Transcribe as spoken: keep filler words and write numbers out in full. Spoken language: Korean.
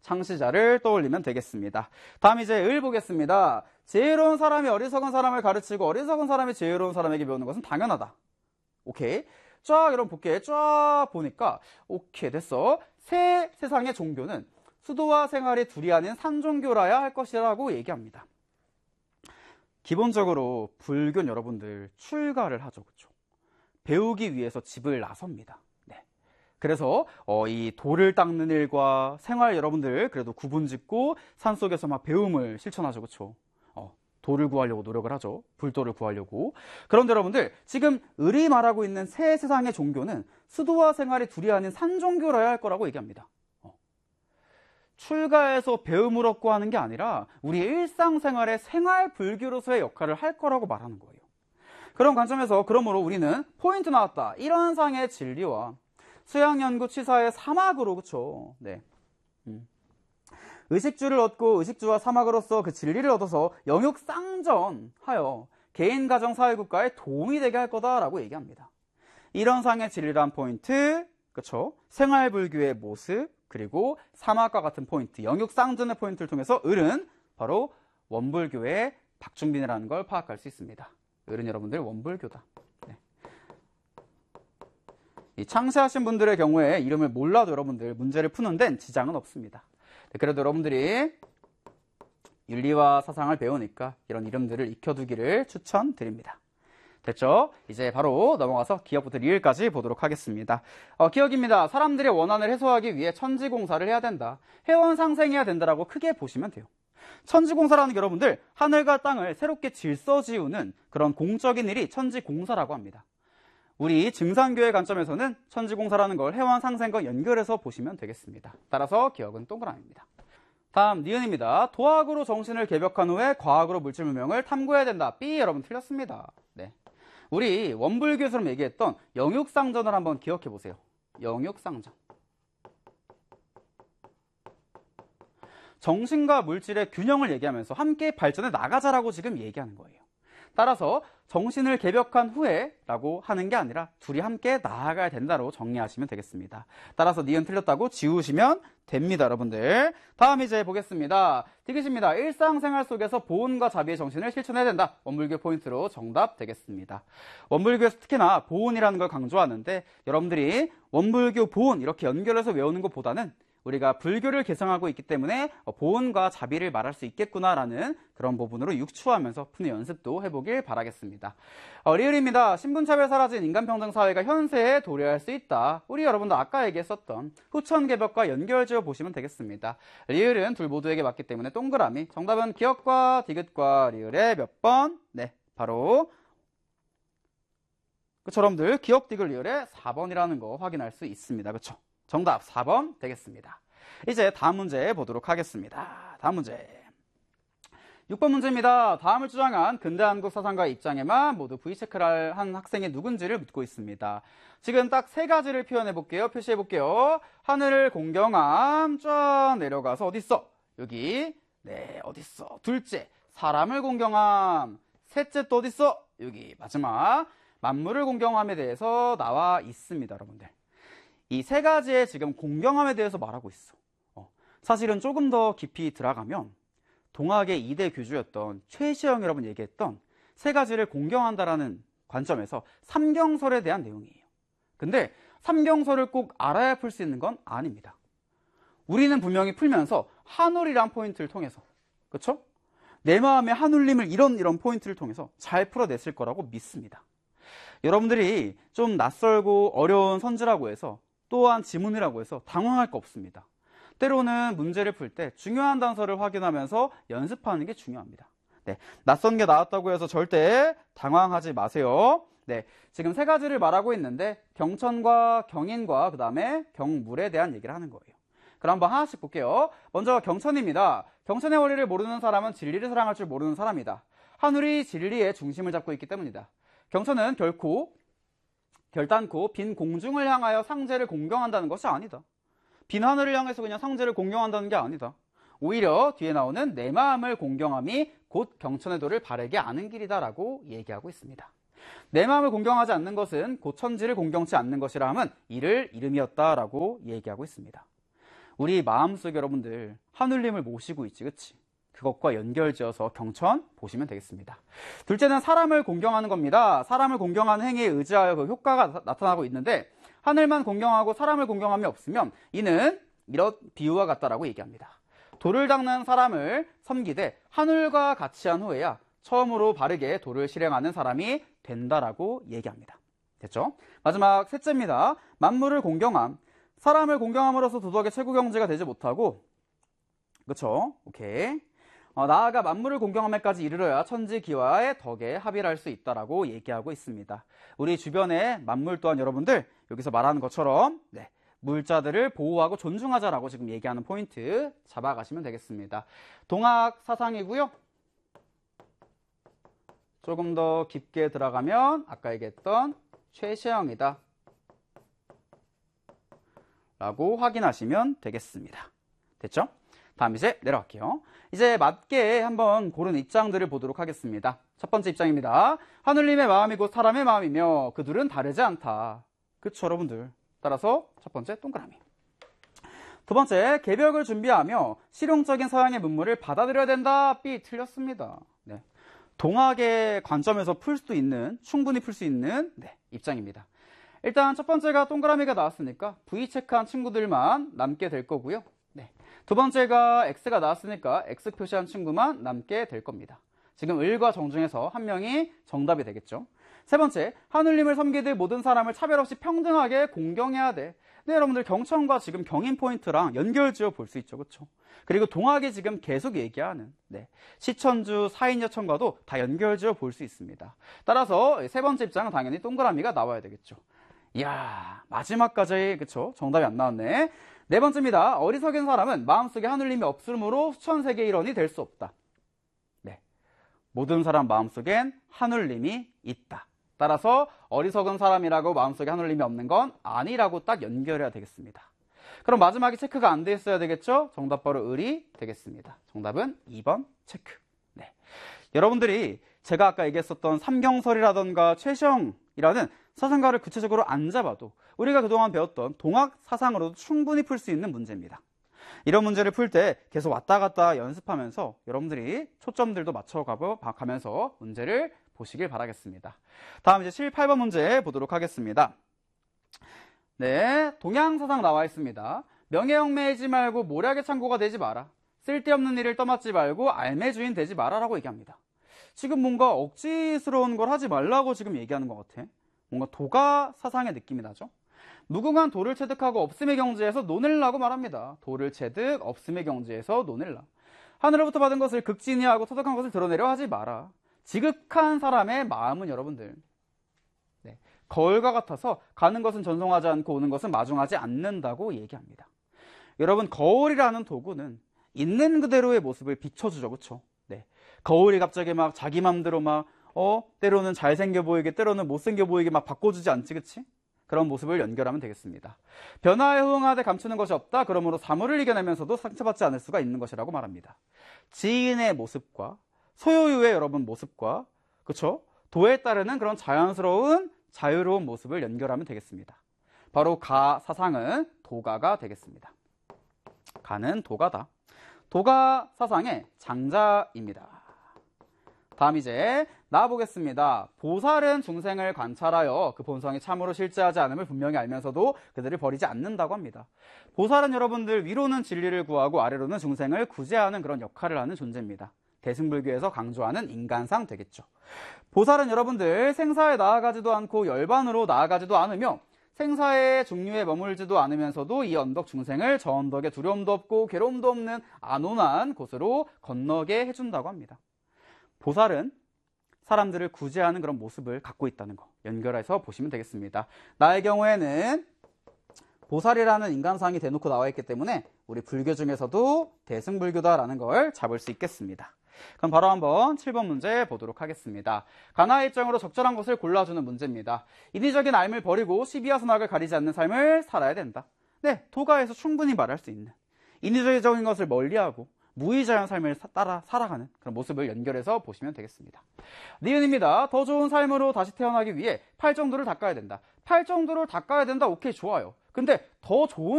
창시자를 떠올리면 되겠습니다. 다음 이제 을 보겠습니다. 지혜로운 사람이 어리석은 사람을 가르치고 어리석은 사람이 지혜로운 사람에게 배우는 것은 당연하다. 오케이. 쫙 여러분 볼게. 쫙 보니까 오케이 됐어. 새 세상의 종교는 수도와 생활이 둘이 아닌 산종교라야 할 것이라고 얘기합니다. 기본적으로 불교는 여러분들 출가를 하죠. 그렇죠? 배우기 위해서 집을 나섭니다. 네. 그래서 어, 이 돌을 닦는 일과 생활 여러분들 그래도 구분 짓고 산속에서 막 배움을 실천하죠. 그렇죠? 어, 돌을 구하려고 노력을 하죠. 불도를 구하려고. 그런데 여러분들 지금 을이 말하고 있는 새 세상의 종교는 수도와 생활이 둘이 아닌 산종교라야 할 거라고 얘기합니다. 어. 출가해서 배움을 얻고 하는 게 아니라 우리 일상생활의 생활 불교로서의 역할을 할 거라고 말하는 거예요. 그런 관점에서 그러므로 우리는 포인트 나왔다. 이런 상의 진리와 수양연구 치사의 사막으로 그쵸? 네. 음. 의식주를 얻고 의식주와 사막으로서 그 진리를 얻어서 영육상전하여 개인 가정 사회국가에 도움이 되게 할 거다라고 얘기합니다. 이런 상의 진리란 포인트, 그쵸? 생활불교의 모습, 그리고 사막과 같은 포인트, 영육상전의 포인트를 통해서 을은 바로 원불교의 박중빈이라는 걸 파악할 수 있습니다. 을은 여러분들 원불교다. 네. 이 창시하신 분들의 경우에 이름을 몰라도 여러분들 문제를 푸는 데는 지장은 없습니다. 네, 그래도 여러분들이 윤리와 사상을 배우니까 이런 이름들을 익혀두기를 추천드립니다. 됐죠? 이제 바로 넘어가서 기억부터 리을까지 보도록 하겠습니다. 어, 기억입니다. 사람들의 원한을 해소하기 위해 천지공사를 해야 된다. 회원상생해야 된다라고 크게 보시면 돼요. 천지공사라는 게 여러분들 하늘과 땅을 새롭게 질서지우는 그런 공적인 일이 천지공사라고 합니다. 우리 증산교의 관점에서는 천지공사라는 걸 회원상생과 연결해서 보시면 되겠습니다. 따라서 기억은 동그라미입니다. 다음 니은입니다. 도학으로 정신을 개벽한 후에 과학으로 물질문명을 탐구해야 된다. B 여러분 틀렸습니다. 네. 우리 원불교에서 얘기했던 영육상전을 한번 기억해 보세요. 영육상전. 정신과 물질의 균형을 얘기하면서 함께 발전해 나가자라고 지금 얘기하는 거예요. 따라서 정신을 개벽한 후에 라고 하는 게 아니라 둘이 함께 나아가야 된다로 정리하시면 되겠습니다. 따라서 니은 틀렸다고 지우시면 됩니다, 여러분들. 다음 이제 보겠습니다. 디귿입니다. 일상생활 속에서 보온과 자비의 정신을 실천해야 된다. 원불교 포인트로 정답 되겠습니다. 원불교에서 특히나 보온이라는 걸 강조하는데 여러분들이 원불교 보온 이렇게 연결해서 외우는 것보다는 우리가 불교를 개성하고 있기 때문에 보온과 자비를 말할 수 있겠구나라는 그런 부분으로 육추하면서 푸는 연습도 해보길 바라겠습니다. 어, 리을입니다. 신분차별 사라진 인간평등 사회가 현세에 도래할 수 있다. 우리 여러분도 아까 얘기했었던 후천개벽과 연결지어 보시면 되겠습니다. 리을은 둘 모두에게 맞기 때문에 동그라미. 정답은 기억과 디귿과 리을의 몇 번? 네, 바로 그쵸, 여러분들 기억, 디귿, 리을의 사 번이라는 거 확인할 수 있습니다. 그쵸? 정답 사 번 되겠습니다. 이제 다음 문제 보도록 하겠습니다. 다음 문제. 육 번 문제입니다. 다음을 주장한 근대 한국 사상가의 입장에만 모두 V체크를 한 학생이 누군지를 묻고 있습니다. 지금 딱 세 가지를 표현해 볼게요. 표시해 볼게요. 하늘을 공경함, 쫙 내려가서 어딨어? 여기. 네, 어딨어? 둘째, 사람을 공경함. 셋째 또 어딨어? 여기. 마지막, 만물을 공경함에 대해서 나와 있습니다, 여러분들. 이 세 가지의 지금 공경함에 대해서 말하고 있어. 어, 사실은 조금 더 깊이 들어가면 동학의 이 대 교주였던 최시영 여러분 얘기했던 세 가지를 공경한다라는 관점에서 삼경설에 대한 내용이에요. 근데 삼경설을 꼭 알아야 풀 수 있는 건 아닙니다. 우리는 분명히 풀면서 한울이란 포인트를 통해서, 그렇죠? 내 마음의 한울림을 이런 이런 포인트를 통해서 잘 풀어냈을 거라고 믿습니다. 여러분들이 좀 낯설고 어려운 선지라고 해서 또한 지문이라고 해서 당황할 거 없습니다. 때로는 문제를 풀 때 중요한 단서를 확인하면서 연습하는 게 중요합니다. 네, 낯선 게 나왔다고 해서 절대 당황하지 마세요. 네, 지금 세 가지를 말하고 있는데 경천과 경인과 그 다음에 경물에 대한 얘기를 하는 거예요. 그럼 한번 하나씩 볼게요. 먼저 경천입니다. 경천의 원리를 모르는 사람은 진리를 사랑할 줄 모르는 사람이다. 하늘이 진리의 중심을 잡고 있기 때문이다. 경천은 결코 결단코 빈 공중을 향하여 상제를 공경한다는 것이 아니다. 빈 하늘을 향해서 그냥 상제를 공경한다는 게 아니다. 오히려 뒤에 나오는 내 마음을 공경함이 곧 경천의 도를 바르게 아는 길이다라고 얘기하고 있습니다. 내 마음을 공경하지 않는 것은 곧 천지를 공경치 않는 것이라 함은 이를 이름이었다라고 얘기하고 있습니다. 우리 마음속에 여러분들 하늘님을 모시고 있지, 그치? 그것과 연결지어서 경천 보시면 되겠습니다. 둘째는 사람을 공경하는 겁니다. 사람을 공경하는 행위에 의지하여 그 효과가 나, 나타나고 있는데 하늘만 공경하고 사람을 공경함이 없으면 이는 이런 비유와 같다라고 얘기합니다. 돌을 닦는 사람을 섬기되 하늘과 같이 한 후에야 처음으로 바르게 돌을 실행하는 사람이 된다라고 얘기합니다. 됐죠? 마지막 셋째입니다. 만물을 공경함. 사람을 공경함으로써 도덕의 최고 경지가 되지 못하고, 그쵸? 오케이. 어, 나아가 만물을 공경함에까지 이르러야 천지기와의 덕에 합의를 할 수 있다라고 얘기하고 있습니다. 우리 주변의 만물 또한 여러분들 여기서 말하는 것처럼 네, 물자들을 보호하고 존중하자라고 지금 얘기하는 포인트 잡아가시면 되겠습니다. 동학 사상이고요. 조금 더 깊게 들어가면 아까 얘기했던 최시영이다 라고 확인하시면 되겠습니다. 됐죠? 다음 이제 내려갈게요. 이제 맞게 한번 고른 입장들을 보도록 하겠습니다. 첫 번째 입장입니다. 하늘님의 마음이 곧 사람의 마음이며 그 둘은 다르지 않다. 그쵸, 여러분들? 따라서 첫 번째 동그라미. 두 번째, 개벽을 준비하며 실용적인 서양의 문물을 받아들여야 된다. B, 틀렸습니다. 네. 동학의 관점에서 풀 수도 있는, 충분히 풀 수 있는 네, 입장입니다. 일단 첫 번째가 동그라미가 나왔으니까 V 체크한 친구들만 남게 될 거고요. 네. 두 번째가 X가 나왔으니까 X 표시한 친구만 남게 될 겁니다. 지금 을과 정 중에서 한 명이 정답이 되겠죠. 세 번째, 하늘님을 섬기듯 모든 사람을 차별 없이 평등하게 공경해야 돼. 네, 여러분들 경천과 지금 경인 포인트랑 연결지어 볼 수 있죠, 그렇죠? 그리고 동학이 지금 계속 얘기하는 네, 시천주, 사인여천과도 다 연결지어 볼 수 있습니다. 따라서 세 번째 입장은 당연히 동그라미가 나와야 되겠죠. 이야, 마지막까지 그쵸? 정답이 안 나왔네. 네 번째입니다. 어리석은 사람은 마음속에 하늘님이 없으므로 수천세계 일원이 될 수 없다. 네, 모든 사람 마음속엔 하늘님이 있다. 따라서 어리석은 사람이라고 마음속에 하늘님이 없는 건 아니라고 딱 연결해야 되겠습니다. 그럼 마지막에 체크가 안 돼 있어야 되겠죠? 정답 바로 을이 되겠습니다. 정답은 이 번 체크. 네. 여러분들이 제가 아까 얘기했었던 삼경설이라던가 최시영이라는 사상가를 구체적으로 안 잡아도 우리가 그동안 배웠던 동학 사상으로도 충분히 풀 수 있는 문제입니다. 이런 문제를 풀 때 계속 왔다 갔다 연습하면서 여러분들이 초점들도 맞춰가면서 문제를 보시길 바라겠습니다. 다음 이제 칠, 팔 번 문제 보도록 하겠습니다. 네, 동양사상 나와 있습니다. 명예영매이지 말고 모략의 창고가 되지 마라. 쓸데없는 일을 떠맡지 말고 알매주인 되지 마라 라고 얘기합니다. 지금 뭔가 억지스러운 걸 하지 말라고 지금 얘기하는 것 같아. 뭔가 도가 사상의 느낌이 나죠. 무궁한 도를 체득하고 없음의 경지에서 논을라고 말합니다. 도를 체득, 없음의 경지에서 논을라. 하늘로부터 받은 것을 극진히하고 터득한 것을 드러내려 하지 마라. 지극한 사람의 마음은 여러분들 네, 거울과 같아서 가는 것은 전송하지 않고 오는 것은 마중하지 않는다고 얘기합니다. 여러분, 거울이라는 도구는 있는 그대로의 모습을 비춰주죠, 그렇죠? 네, 거울이 갑자기 막 자기 맘대로 막 어, 때로는 잘생겨 보이게, 때로는 못생겨 보이게 막 바꿔주지 않지, 그치? 그런 모습을 연결하면 되겠습니다. 변화에 호응하되 감추는 것이 없다. 그러므로 사물을 이겨내면서도 상처받지 않을 수가 있는 것이라고 말합니다. 지인의 모습과 소요유의 여러분 모습과 그쵸? 도에 따르는 그런 자연스러운 자유로운 모습을 연결하면 되겠습니다. 바로 가 사상은 도가가 되겠습니다. 가는 도가다. 도가 사상의 장자입니다. 다음 이제 나와보겠습니다. 보살은 중생을 관찰하여 그 본성이 참으로 실제하지 않음을 분명히 알면서도 그들을 버리지 않는다고 합니다. 보살은 여러분들 위로는 진리를 구하고 아래로는 중생을 구제하는 그런 역할을 하는 존재입니다. 대승불교에서 강조하는 인간상 되겠죠. 보살은 여러분들 생사에 나아가지도 않고 열반으로 나아가지도 않으며 생사의 중류에 머물지도 않으면서도 이 언덕 중생을 저 언덕에 두려움도 없고 괴로움도 없는 안온한 곳으로 건너게 해준다고 합니다. 보살은 사람들을 구제하는 그런 모습을 갖고 있다는 거 연결해서 보시면 되겠습니다. 나의 경우에는 보살이라는 인간상이 대놓고 나와 있기 때문에 우리 불교 중에서도 대승불교다라는 걸 잡을 수 있겠습니다. 그럼 바로 한번 칠 번 문제 보도록 하겠습니다. 가나의 입장으로 적절한 것을 골라주는 문제입니다. 인위적인 앓을 버리고 시비와 선악을 가리지 않는 삶을 살아야 된다. 네, 도가에서 충분히 말할 수 있는 인위적인 것을 멀리하고 무의자연 삶을 따라 살아가는 그런 모습을 연결해서 보시면 되겠습니다. 니은입니다. 더 좋은 삶으로 다시 태어나기 위해 팔 정도를 닦아야 된다. 팔 정도를 닦아야 된다. 오케이, 좋아요. 근데 더 좋은